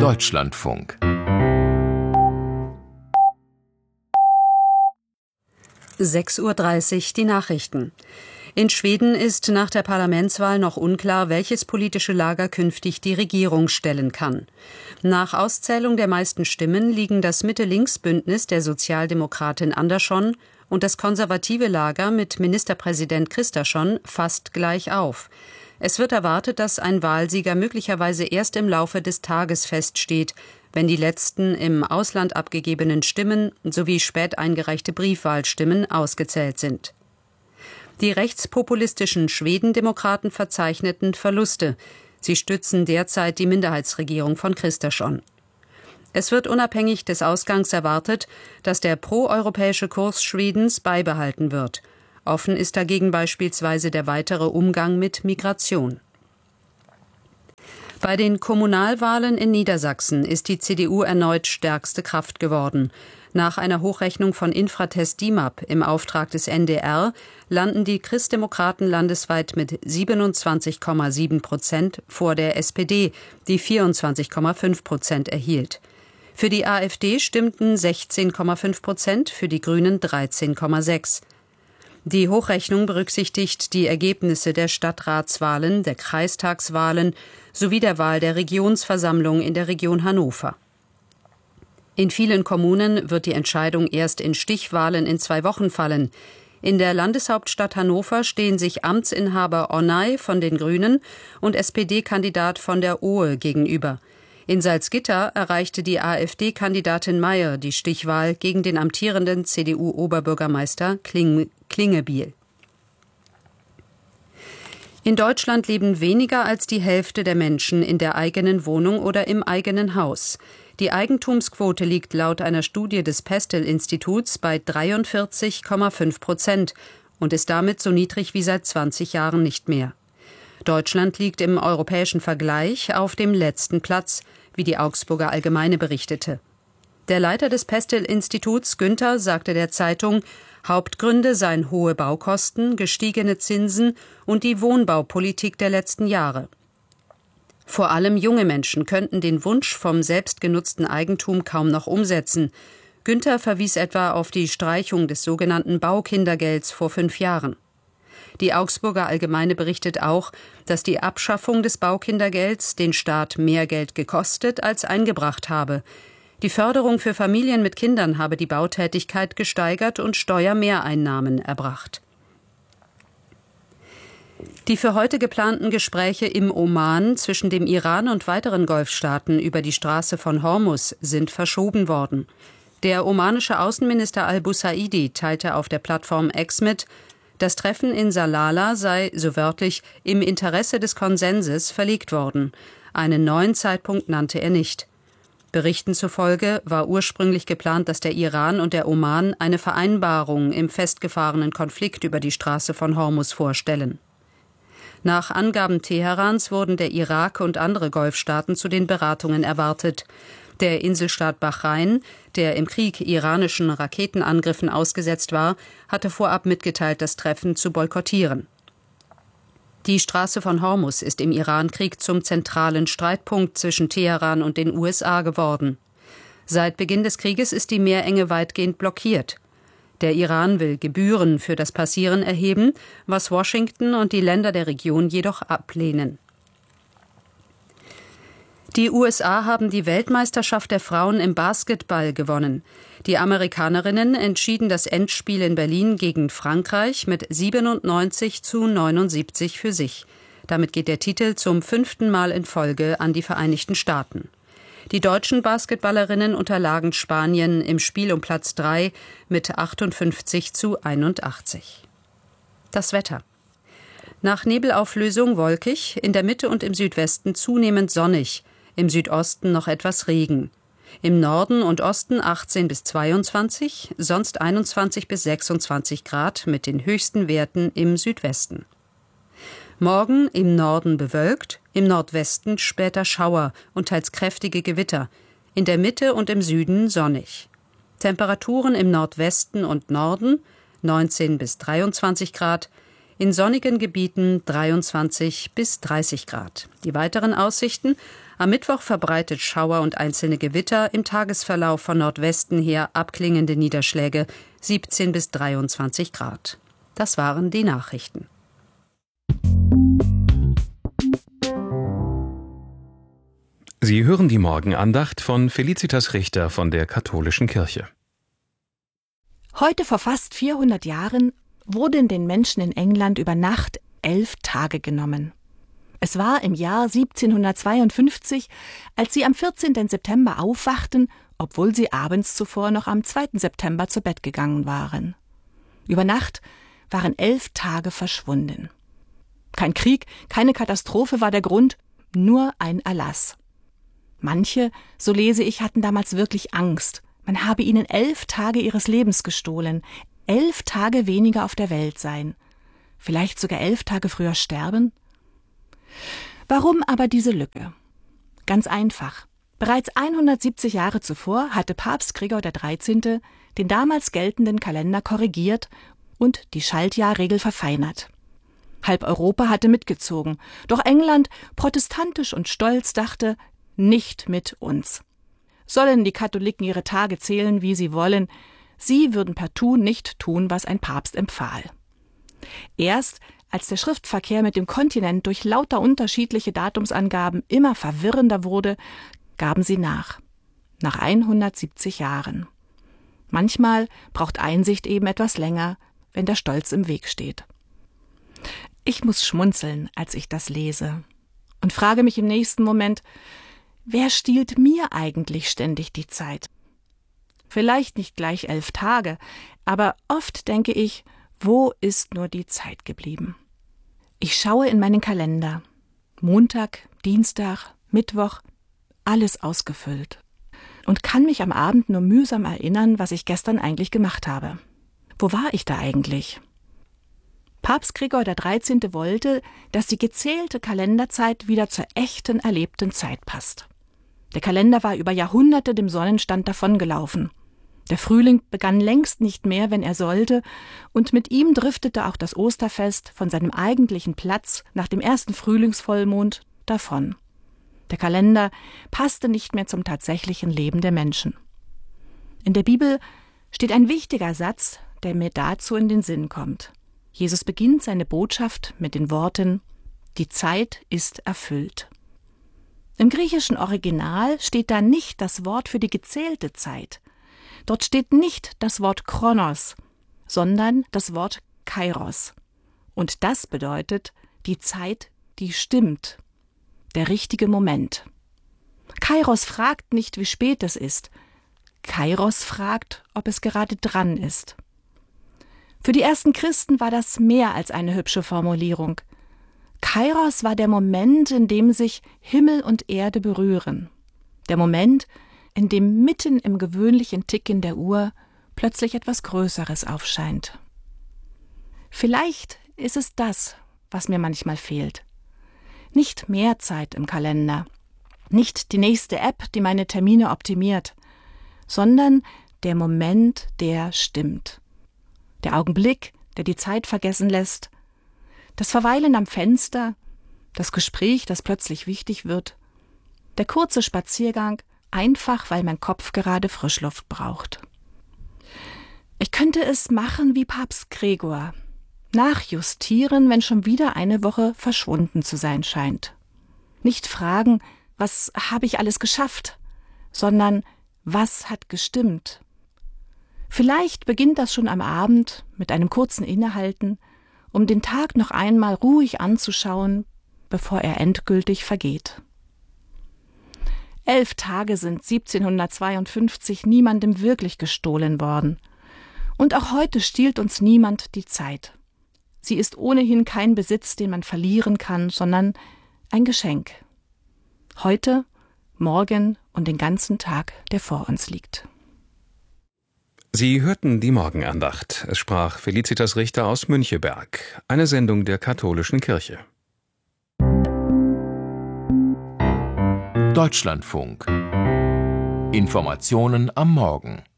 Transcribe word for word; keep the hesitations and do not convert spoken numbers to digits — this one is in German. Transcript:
Deutschlandfunk. sechs Uhr dreißig, die Nachrichten. In Schweden ist nach der Parlamentswahl noch unklar, welches politische Lager künftig die Regierung stellen kann. Nach Auszählung der meisten Stimmen liegen das Mitte-Links-Bündnis der Sozialdemokratin Andersson und das konservative Lager mit Ministerpräsident Kristersson fast gleich auf. Es wird erwartet, dass ein Wahlsieger möglicherweise erst im Laufe des Tages feststeht, wenn die letzten im Ausland abgegebenen Stimmen sowie spät eingereichte Briefwahlstimmen ausgezählt sind. Die rechtspopulistischen Schwedendemokraten verzeichneten Verluste. Sie stützen derzeit die Minderheitsregierung von Kristersson. Es wird unabhängig des Ausgangs erwartet, dass der proeuropäische Kurs Schwedens beibehalten wird. Offen ist dagegen beispielsweise der weitere Umgang mit Migration. Bei den Kommunalwahlen in Niedersachsen ist die C D U erneut stärkste Kraft geworden. Nach einer Hochrechnung von Infratest DIMAP im Auftrag des N D R landen die Christdemokraten landesweit mit siebenundzwanzig Komma sieben Prozent vor der S P D, die vierundzwanzig Komma fünf Prozent erhielt. Für die AfD stimmten sechzehn Komma fünf Prozent, für die Grünen dreizehn Komma sechs. Die Hochrechnung berücksichtigt die Ergebnisse der Stadtratswahlen, der Kreistagswahlen sowie der Wahl der Regionsversammlung in der Region Hannover. In vielen Kommunen wird die Entscheidung erst in Stichwahlen in zwei Wochen fallen. In der Landeshauptstadt Hannover stehen sich Amtsinhaber Onay von den Grünen und S P D-Kandidat von der Ohe gegenüber. In Salzgitter erreichte die AfD-Kandidatin Meyer die Stichwahl gegen den amtierenden C D U-Oberbürgermeister Kling- Klingebiel. In Deutschland leben weniger als die Hälfte der Menschen in der eigenen Wohnung oder im eigenen Haus. Die Eigentumsquote liegt laut einer Studie des Pestel-Instituts bei dreiundvierzig Komma fünf Prozent und ist damit so niedrig wie seit zwanzig Jahren nicht mehr. Deutschland liegt im europäischen Vergleich auf dem letzten Platz, wie die Augsburger Allgemeine berichtete. Der Leiter des Pestel-Instituts, Günther, sagte der Zeitung, Hauptgründe seien hohe Baukosten, gestiegene Zinsen und die Wohnbaupolitik der letzten Jahre. Vor allem junge Menschen könnten den Wunsch vom selbstgenutzten Eigentum kaum noch umsetzen. Günther verwies etwa auf die Streichung des sogenannten Baukindergelds vor fünf Jahren. Die Augsburger Allgemeine berichtet auch, dass die Abschaffung des Baukindergelds den Staat mehr Geld gekostet als eingebracht habe. Die Förderung für Familien mit Kindern habe die Bautätigkeit gesteigert und Steuermehreinnahmen erbracht. Die für heute geplanten Gespräche im Oman zwischen dem Iran und weiteren Golfstaaten über die Straße von Hormuz sind verschoben worden. Der omanische Außenminister al-Busaidi teilte auf der Plattform X mit, das Treffen in Salalah sei, so wörtlich, im Interesse des Konsenses verlegt worden. Einen neuen Zeitpunkt nannte er nicht. Berichten zufolge war ursprünglich geplant, dass der Iran und der Oman eine Vereinbarung im festgefahrenen Konflikt über die Straße von Hormuz vorstellen. Nach Angaben Teherans wurden der Irak und andere Golfstaaten zu den Beratungen erwartet. Der Inselstaat Bahrain, der im Krieg iranischen Raketenangriffen ausgesetzt war, hatte vorab mitgeteilt, das Treffen zu boykottieren. Die Straße von Hormuz ist im Irankrieg zum zentralen Streitpunkt zwischen Teheran und den U S A geworden. Seit Beginn des Krieges ist die Meerenge weitgehend blockiert. Der Iran will Gebühren für das Passieren erheben, was Washington und die Länder der Region jedoch ablehnen. Die U S A haben die Weltmeisterschaft der Frauen im Basketball gewonnen. Die Amerikanerinnen entschieden das Endspiel in Berlin gegen Frankreich mit siebenundneunzig zu neunundsiebzig für sich. Damit geht der Titel zum fünften Mal in Folge an die Vereinigten Staaten. Die deutschen Basketballerinnen unterlagen Spanien im Spiel um Platz drei mit achtundfünfzig zu einundachtzig. Das Wetter. Nach Nebelauflösung wolkig, in der Mitte und im Südwesten zunehmend sonnig. Im Südosten noch etwas Regen. Im Norden und Osten achtzehn bis zweiundzwanzig, sonst einundzwanzig bis sechsundzwanzig Grad mit den höchsten Werten im Südwesten. Morgen im Norden bewölkt, im Nordwesten später Schauer und teils kräftige Gewitter. In der Mitte und im Süden sonnig. Temperaturen im Nordwesten und Norden neunzehn bis dreiundzwanzig Grad, in sonnigen Gebieten dreiundzwanzig bis dreißig Grad. Die weiteren Aussichten: am Mittwoch verbreitet Schauer und einzelne Gewitter, im Tagesverlauf von Nordwesten her abklingende Niederschläge, siebzehn bis dreiundzwanzig Grad. Das waren die Nachrichten. Sie hören die Morgenandacht von Felicitas Richter von der Katholischen Kirche. Heute vor fast vierhundert Jahren wurden den Menschen in England über Nacht elf Tage genommen. Es war im Jahr siebzehnhundertzweiundfünfzig, als sie am vierzehnten September aufwachten, obwohl sie abends zuvor noch am zweiten September zu Bett gegangen waren. Über Nacht waren elf Tage verschwunden. Kein Krieg, keine Katastrophe war der Grund, nur ein Erlass. Manche, so lese ich, hatten damals wirklich Angst. Man habe ihnen elf Tage ihres Lebens gestohlen, elf Tage weniger auf der Welt sein. Vielleicht sogar elf Tage früher sterben? Warum aber diese Lücke? Ganz einfach. Bereits hundertsiebzig Jahre zuvor hatte Papst Gregor der Dreizehnte den damals geltenden Kalender korrigiert und die Schaltjahrregel verfeinert. Halb Europa hatte mitgezogen, doch England, protestantisch und stolz, dachte, nicht mit uns. Sollen die Katholiken ihre Tage zählen, wie sie wollen, sie würden partout nicht tun, was ein Papst empfahl. Erst als der Schriftverkehr mit dem Kontinent durch lauter unterschiedliche Datumsangaben immer verwirrender wurde, gaben sie nach. Nach hundertsiebzig Jahren. Manchmal braucht Einsicht eben etwas länger, wenn der Stolz im Weg steht. Ich muss schmunzeln, als ich das lese, und frage mich im nächsten Moment, wer stiehlt mir eigentlich ständig die Zeit? Vielleicht nicht gleich elf Tage, aber oft denke ich, wo ist nur die Zeit geblieben? Ich schaue in meinen Kalender. Montag, Dienstag, Mittwoch, alles ausgefüllt. Und kann mich am Abend nur mühsam erinnern, was ich gestern eigentlich gemacht habe. Wo war ich da eigentlich? Papst Gregor der Dreizehnte wollte, dass die gezählte Kalenderzeit wieder zur echten, erlebten Zeit passt. Der Kalender war über Jahrhunderte dem Sonnenstand davongelaufen. Der Frühling begann längst nicht mehr, wenn er sollte, und mit ihm driftete auch das Osterfest von seinem eigentlichen Platz nach dem ersten Frühlingsvollmond davon. Der Kalender passte nicht mehr zum tatsächlichen Leben der Menschen. In der Bibel steht ein wichtiger Satz, der mir dazu in den Sinn kommt. Jesus beginnt seine Botschaft mit den Worten: Die Zeit ist erfüllt. Im griechischen Original steht da nicht das Wort für die gezählte Zeit. Dort steht nicht das Wort Chronos, sondern das Wort Kairos. Und das bedeutet die Zeit, die stimmt, der richtige Moment. Kairos fragt nicht, wie spät es ist. Kairos fragt, ob es gerade dran ist. Für die ersten Christen war das mehr als eine hübsche Formulierung. Kairos war der Moment, in dem sich Himmel und Erde berühren. Der Moment, in dem mitten im gewöhnlichen Ticken der Uhr plötzlich etwas Größeres aufscheint. Vielleicht ist es das, was mir manchmal fehlt. Nicht mehr Zeit im Kalender, nicht die nächste App, die meine Termine optimiert, sondern der Moment, der stimmt. Der Augenblick, der die Zeit vergessen lässt, das Verweilen am Fenster, das Gespräch, das plötzlich wichtig wird, der kurze Spaziergang, einfach weil mein Kopf gerade Frischluft braucht. Ich könnte es machen wie Papst Gregor, nachjustieren, wenn schon wieder eine Woche verschwunden zu sein scheint. Nicht fragen, was habe ich alles geschafft, sondern was hat gestimmt. Vielleicht beginnt das schon am Abend mit einem kurzen Innehalten, um den Tag noch einmal ruhig anzuschauen, bevor er endgültig vergeht. Elf Tage sind siebzehnhundertzweiundfünfzig niemandem wirklich gestohlen worden. Und auch heute stiehlt uns niemand die Zeit. Sie ist ohnehin kein Besitz, den man verlieren kann, sondern ein Geschenk. Heute, morgen und den ganzen Tag, der vor uns liegt. Sie hörten die Morgenandacht. Es sprach Felicitas Richter aus Müncheberg, eine Sendung der Katholischen Kirche. Deutschlandfunk. Informationen am Morgen.